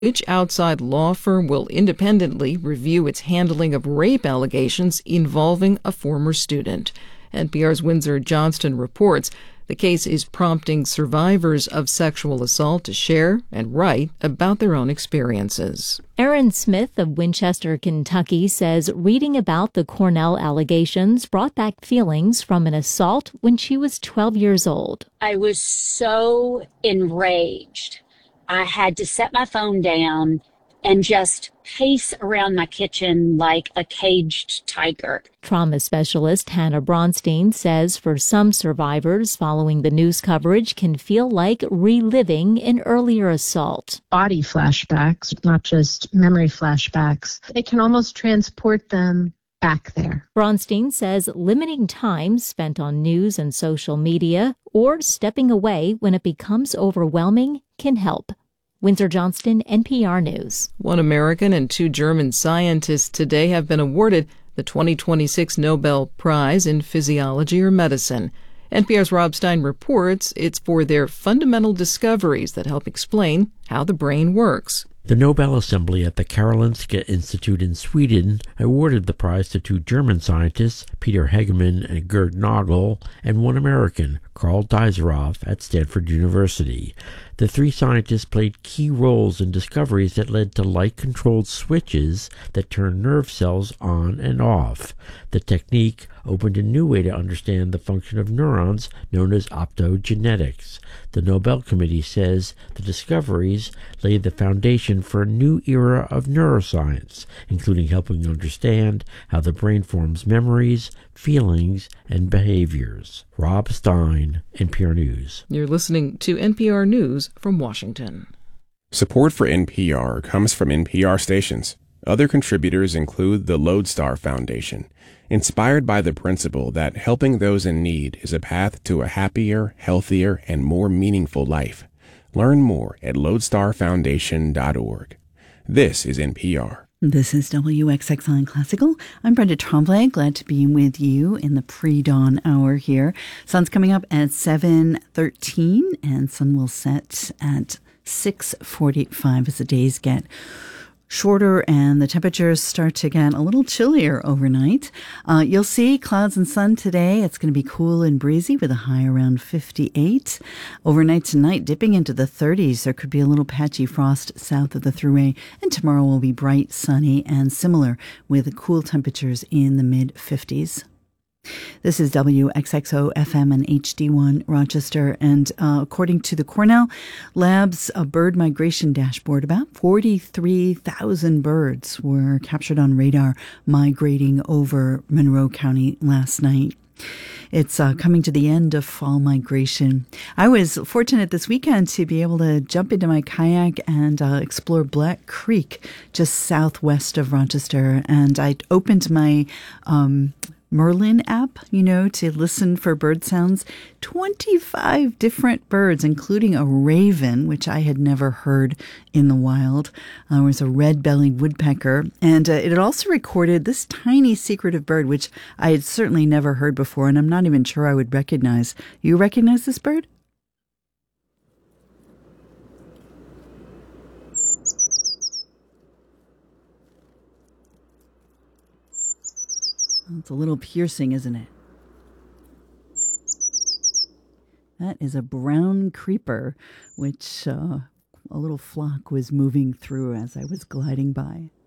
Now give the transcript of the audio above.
Which outside law firm will independently review its handling of rape allegations involving a former student? NPR's Windsor Johnston reports the case is prompting survivors of sexual assault to share and write about their own experiences. Erin Smith of Winchester, Kentucky, says reading about the Cornell allegations brought back feelings from an assault when she was 12 years old. I was so enraged. I had to set my phone down and just pace around my kitchen like a caged tiger. Trauma specialist Hannah Bronstein says for some survivors, following the news coverage can feel like reliving an earlier assault. Body flashbacks, not just memory flashbacks. They can almost transport them back there. Bronstein says limiting time spent on news and social media or stepping away when it becomes overwhelming can help. Windsor Johnston, NPR News. One American and two German scientists today have been awarded the 2026 Nobel Prize in Physiology or Medicine. NPR's Rob Stein reports it's for their fundamental discoveries that help explain how the brain works. The Nobel Assembly at the Karolinska Institute in Sweden awarded the prize to two German scientists, Peter Hegemann and Gerd Nagel, and one American, Karl Deiseroff, at Stanford University. The three scientists played key roles in discoveries that led to light-controlled switches that turn nerve cells on and off. The technique opened a new way to understand the function of neurons, known as optogenetics. The Nobel Committee says the discoveries laid the foundation for a new era of neuroscience, including helping understand how the brain forms memories, feelings, and behaviors. Rob Stein, NPR News. You're listening to NPR News from Washington. Support for NPR comes from NPR stations. Other contributors include the Lodestar Foundation, inspired by the principle that helping those in need is a path to a happier, healthier, and more meaningful life. Learn more at lodestarfoundation.org. This is NPR. This is WXXI Classical. I'm Brenda Tremblay, glad to be with you in the pre-dawn hour here. Sun's coming up at 7:13, and sun will set at 6:45 as the days get shorter and the temperatures start to get a little chillier overnight. You'll see clouds and sun today. It's going to be cool and breezy with a high around 58. Overnight tonight, dipping into the 30s. There could be a little patchy frost south of the Thruway. And tomorrow will be bright, sunny, and similar with cool temperatures in the mid-50s. This is WXXO FM and HD1 Rochester, and according to the Cornell Labs bird migration dashboard, about 43,000 birds were captured on radar migrating over Monroe County last night. It's coming to the end of fall migration. I was fortunate this weekend to be able to jump into my kayak and explore Black Creek just southwest of Rochester, and I opened my Merlin app, to listen for bird sounds. 25 different birds, including a raven, which I had never heard in the wild. There was a red-bellied woodpecker, and it had also recorded this tiny secretive bird, which I had certainly never heard before, and I'm not even sure I would recognize. You recognize this bird? It's a little piercing, isn't it? That is a brown creeper, which a little flock was moving through as I was gliding by.